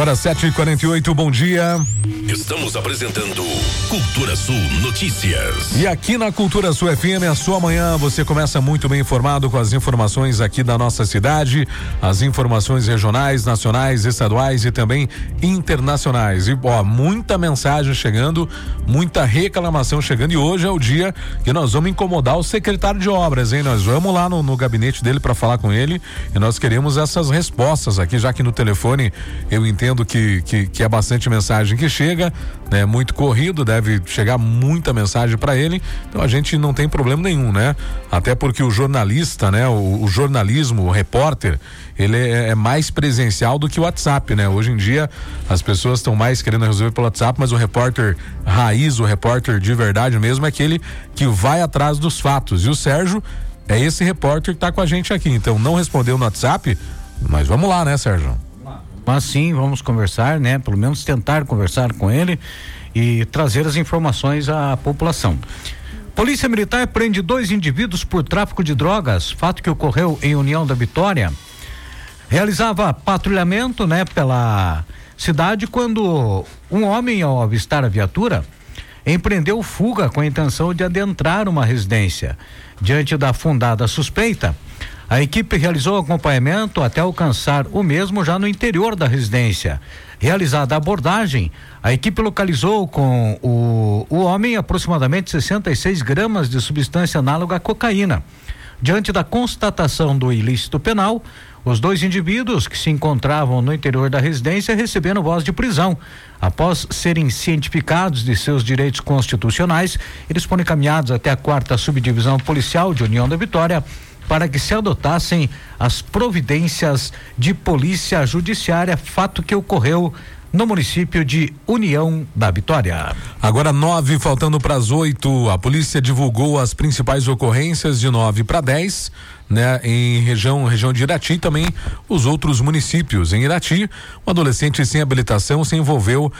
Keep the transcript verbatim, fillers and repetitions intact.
Agora sete e quarenta e oito, bom dia. Estamos apresentando Cultura Sul Notícias. E aqui na Cultura Sul F M, a sua manhã, você começa muito bem informado com as informações aqui da nossa cidade, as informações regionais, nacionais, estaduais e também internacionais. E ó, muita mensagem chegando, muita reclamação chegando, e hoje é o dia que nós vamos incomodar o secretário de obras, hein? Nós vamos lá no, no gabinete dele para falar com ele e nós queremos essas respostas aqui, já que no telefone eu entendo que, que, que é bastante mensagem que chega, né? Muito corrido, deve chegar muita mensagem para ele, então a gente não tem problema nenhum, né? Até porque o jornalista, né? O, o jornalismo, o repórter, ele é, é mais presencial do que o WhatsApp, né? Hoje em dia as pessoas estão mais querendo resolver pelo WhatsApp, mas o repórter raiz, o repórter de verdade mesmo é aquele que vai atrás dos fatos, e o Sérgio é esse repórter que tá com a gente aqui, então não respondeu no WhatsApp, mas vamos lá, né, Sérgio? Mas sim, vamos conversar, né? Pelo menos tentar conversar com ele e trazer as informações à população. Polícia Militar prende dois indivíduos por tráfico de drogas, fato que ocorreu em União da Vitória. Realizava patrulhamento, né, pela cidade quando um homem, ao avistar a viatura, empreendeu fuga com a intenção de adentrar uma residência. Diante da fundada suspeita, a equipe realizou acompanhamento até alcançar o mesmo já no interior da residência. Realizada a abordagem, a equipe localizou com o, o homem aproximadamente sessenta e seis gramas de substância análoga à cocaína. Diante da constatação do ilícito penal, os dois indivíduos que se encontravam no interior da residência receberam voz de prisão. Após serem cientificados de seus direitos constitucionais, eles foram encaminhados até a quarta subdivisão policial de União da Vitória para que se adotassem as providências de polícia judiciária, fato que ocorreu no município de União da Vitória. Agora nove, faltando para as oito, a polícia divulgou as principais ocorrências de nove para dez, né? Em região, região de Irati, também os outros municípios. Em Irati, um adolescente sem habilitação se envolveu